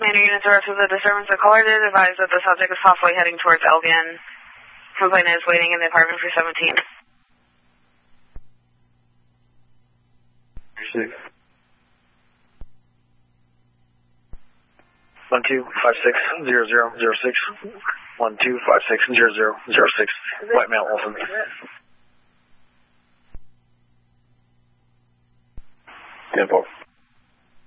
Manor units are to the disturbance of caller did advise that the subject is possibly heading towards Albion. Complainant is waiting in the apartment for 17. 6. 12560006. 12560006. White male Olsen. 10-4.